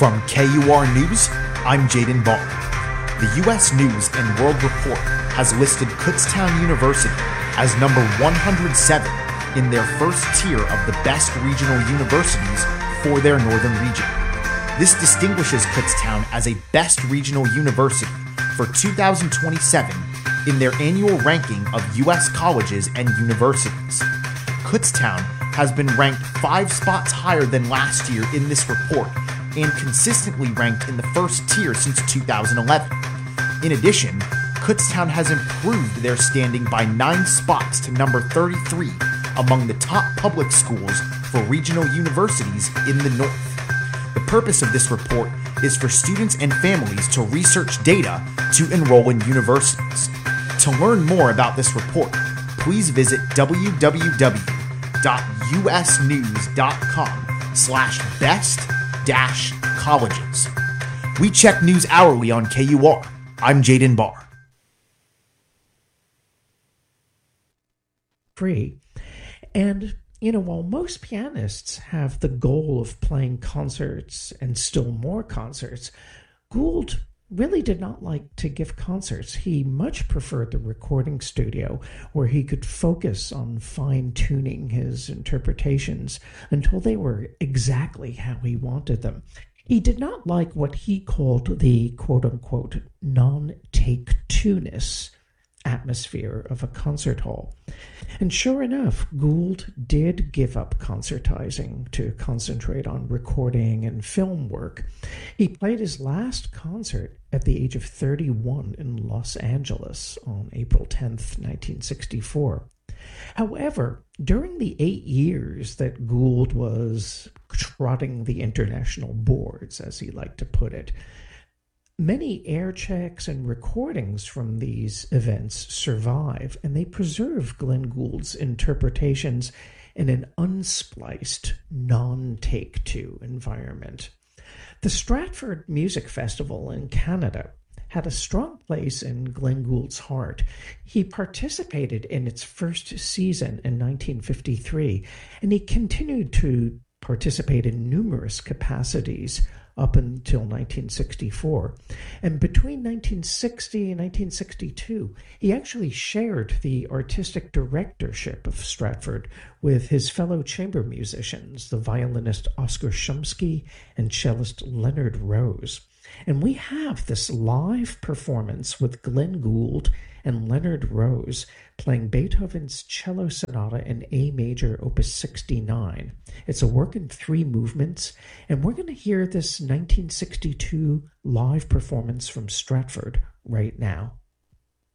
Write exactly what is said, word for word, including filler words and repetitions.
From K U R News, I'm Jaden Barr. The U S News and World Report has listed Kutztown University as number one hundred seven in their first tier of the best regional universities for their northern region. This distinguishes Kutztown as a best regional university for two thousand twenty-seven in their annual ranking of U S colleges and universities. Kutztown has been ranked five spots higher than last year in this report and consistently ranked in the first tier since two thousand eleven. In addition, Kutztown has improved their standing by nine spots to number thirty-three among the top public schools for regional universities in the North. The purpose of this report is for students and families to research data to enroll in universities. To learn more about this report, please visit w w w dot u s news dot com slash best dash colleges. We check news hourly on K U R. I'm Jaden Barr. Free. And, you know, while most pianists have the goal of playing concerts and still more concerts, Gould really did not like to give concerts. He much preferred the recording studio, where he could focus on fine-tuning his interpretations until they were exactly how he wanted them. He did not like what he called the quote-unquote non-take-two-ness atmosphere of a concert hall. And sure enough, Gould did give up concertizing to concentrate on recording and film work. He played his last concert at the age of thirty-one in Los Angeles on April tenth, nineteen sixty-four. However, during the eight years that Gould was trotting the international boards, as he liked to put it, many air checks and recordings from these events survive, and they preserve Glenn Gould's interpretations in an unspliced, non-take-two environment. The Stratford Music Festival in Canada had a strong place in Glenn Gould's heart. He participated in its first season in nineteen fifty-three, and he continued to participate in numerous capacities up until nineteen sixty-four. And between nineteen sixty and nineteen sixty-two, he actually shared the artistic directorship of Stratford with his fellow chamber musicians, the violinist Oscar Shumsky and cellist Leonard Rose. And we have this live performance with Glenn Gould and Leonard Rose playing Beethoven's Cello Sonata in A major, opus sixty-nine. It's a work in three movements, and we're going to hear this nineteen sixty-two live performance from Stratford right now.